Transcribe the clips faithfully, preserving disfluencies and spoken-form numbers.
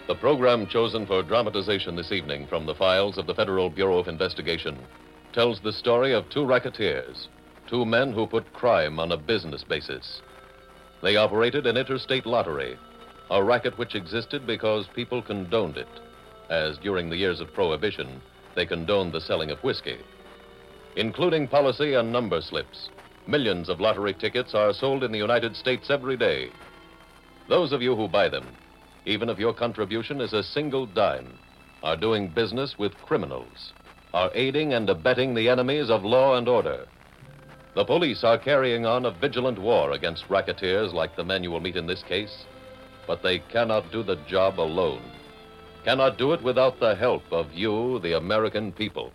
The program chosen for dramatization this evening from the files of the Federal Bureau of Investigation tells the story of two racketeers, two men who put crime on a business basis. They operated an interstate lottery, a racket which existed because people condoned it, as during the years of Prohibition, they condoned the selling of whiskey. Including policy and number slips, millions of lottery tickets are sold in the United States every day. Those of you who buy them, even if your contribution is a single dime, are doing business with criminals, are aiding and abetting the enemies of law and order. The police are carrying on a vigilant war against racketeers like the men you will meet in this case, but they cannot do the job alone, cannot do it without the help of you, the American people.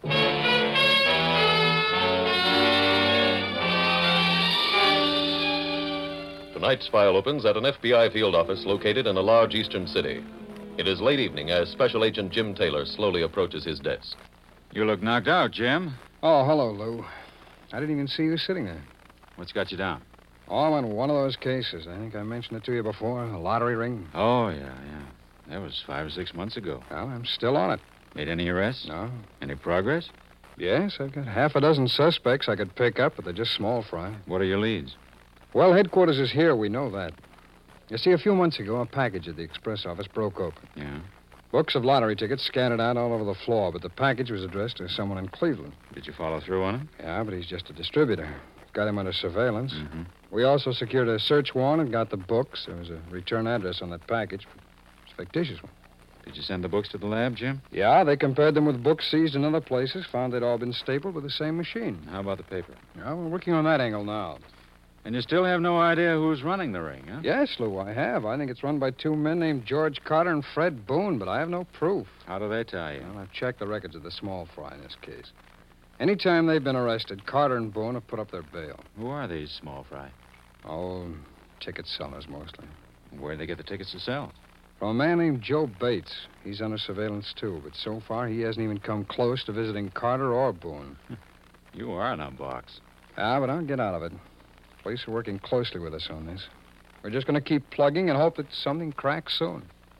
Tonight's file opens at an F B I field office located in a large eastern city. It is late evening as Special Agent Jim Taylor slowly approaches his desk. You look knocked out, Jim. Oh, hello, Lou. I didn't even see you sitting there. What's got you down? Oh, I'm on one of those cases. I think I mentioned it to you before. A lottery ring. Oh, yeah, yeah. That was five or six months ago. Well, I'm still on it. Made any arrests? No. Any progress? Yes, I've got half a dozen suspects I could pick up, but they're just small fry. What are your leads? Well, headquarters is here. We know that. You see, a few months ago, a package at the express office broke open. Yeah? Books of lottery tickets scattered out all over the floor, but the package was addressed to someone in Cleveland. Did you follow through on it? Yeah, but he's just a distributor. Got him under surveillance. Mm-hmm. We also secured a search warrant and got the books. There was a return address on that package. It's a fictitious one. Did you send the books to the lab, Jim? Yeah, they compared them with books seized in other places, found they'd all been stapled with the same machine. How about the paper? Yeah, we're working on that angle now. And you still have no idea who's running the ring, huh? Yes, Lou, I have. I think it's run by two men named George Carter and Fred Boone, but I have no proof. How do they tie you? Well, I've checked the records of the small fry in this case. Anytime they've been arrested, Carter and Boone have put up their bail. Who are these small fry? Oh, ticket sellers mostly. Where'd they get the tickets to sell? From a man named Joe Bates. He's under surveillance, too, but so far he hasn't even come close to visiting Carter or Boone. You are an unbox. Ah, but I'll get out of it. Police are working closely with us on this. We're just going to keep plugging and hope that something cracks soon.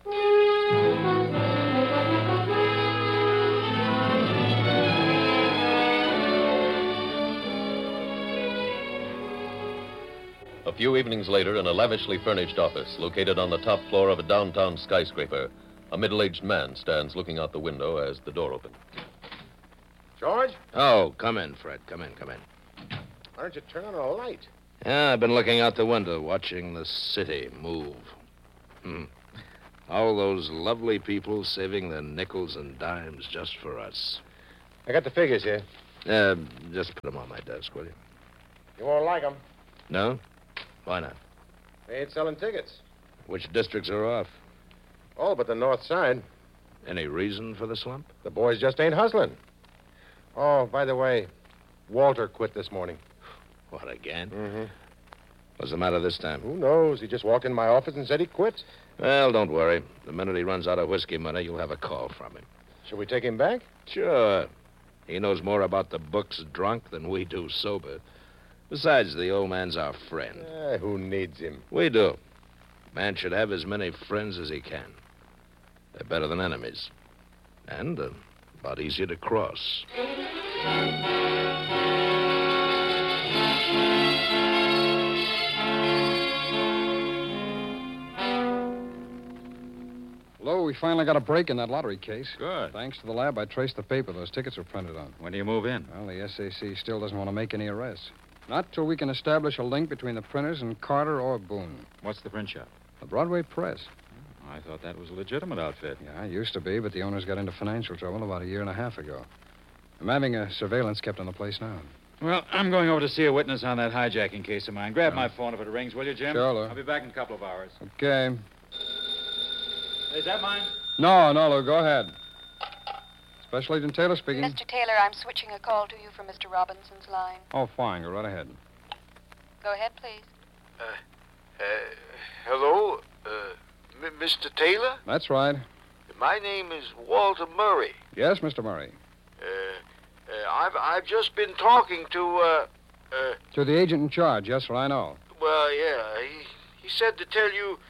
A few evenings later, in a lavishly furnished office located on the top floor of a downtown skyscraper, a middle-aged man stands looking out the window as the door opens. George? Oh, come in, Fred. Come in, come in. Why don't you turn on a light? Yeah, I've been looking out the window, watching the city move. Hmm. All those lovely people saving their nickels and dimes just for us. I got the figures here. Uh, just put them on my desk, will you? You won't like them. No? Why not? They ain't selling tickets. Which districts are off? Oh, but the north side. Any reason for the slump? The boys just ain't hustling. Oh, by the way, Walter quit this morning. What, again? Mm-hmm. What's the matter this time? Who knows? He just walked in my office and said he quit. Well, don't worry. The minute he runs out of whiskey money, you'll have a call from him. Should we take him back? Sure. He knows more about the books drunk than we do sober. Besides, the old man's our friend. Eh, who needs him? We do. Man should have as many friends as he can. They're better than enemies. And uh, about easier to cross. Lou, we finally got a break in that lottery case. Good. Thanks to the lab, I traced the paper those tickets were printed on. When do you move in? Well, the S A C still doesn't want to make any arrests. Not till we can establish a link between the printers and Carter or Boone. What's the print shop? The Broadway Press. Oh, I thought that was a legitimate outfit. Yeah, it used to be, but the owners got into financial trouble about a year and a half ago. I'm having a surveillance kept on the place now. Well, I'm going over to see a witness on that hijacking case of mine. Grab Oh. my phone if it rings, will you, Jim? Sure, Lou. I'll be back in a couple of hours. Okay. Is that mine? No, no, Lou, go ahead. Special Agent Taylor speaking. Mister Taylor, I'm switching a call to you from Mister Robinson's line. Oh, fine. Go right ahead. Go ahead, please. Uh, uh, hello, uh, M- Mister Taylor? That's right. My name is Walter Murray. Yes, Mister Murray. Uh, uh, I've I've just been talking to, uh, uh, To the agent in charge, yes, sir, I know. well, yeah, he he said to tell you,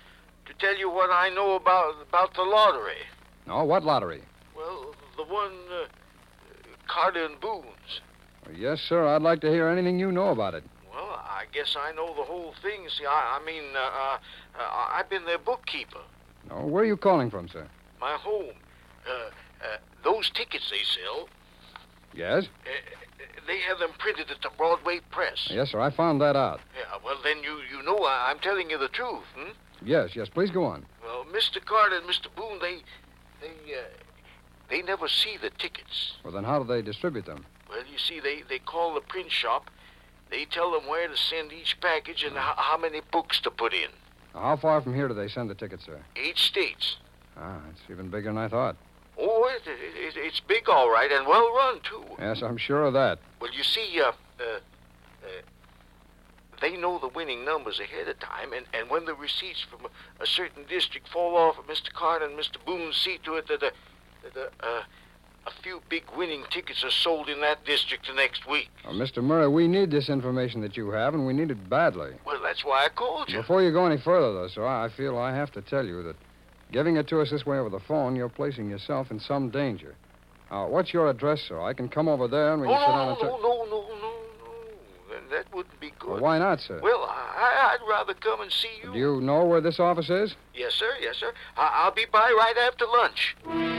to tell you what I know about about the lottery. No, what lottery? Well, the one uh, Carter and Boone's. Well, yes, sir. I'd like to hear anything you know about it. Well, I guess I know the whole thing. See, I, I mean, uh, uh, uh, I've been their bookkeeper. No, where are you calling from, sir? My home. Uh, uh, those tickets they sell, Yes? uh, they have them printed at the Broadway Press. Yes, sir. I found that out. Yeah, well, then you, you know I, I'm telling you the truth, hmm? Yes, yes. Please go on. Well, Mister Carter and Mister Boone, they, they, uh, they never see the tickets. Well, then how do they distribute them? Well, you see, they, they call the print shop. They tell them where to send each package and how, how many books to put in. Now, how far from here do they send the tickets, sir? Eight states. Ah, it's even bigger than I thought. Oh, it, it, it's big, all right, and well run, too. Yes, I'm sure of that. Well, you see, uh, uh, uh, they know the winning numbers ahead of time, and, and when the receipts from a, a certain district fall off of Mister Carter and Mister Boone, see to it that, uh, that uh, uh, a few big winning tickets are sold in that district the next week. Well, Mister Murray, we need this information that you have, and we need it badly. Well, that's why I called you. Before you go any further, though, sir, I feel I have to tell you that giving it to us this way over the phone, you're placing yourself in some danger. Now, what's your address, sir? I can come over there and we Oh, can sit no, down no, and no, talk. no, no, no, no. Then that wouldn't be good. Well, why not, sir? Well, I, I'd rather come and see you. Do you know where this office is? Yes, sir, yes, sir. I, I'll be by right after lunch.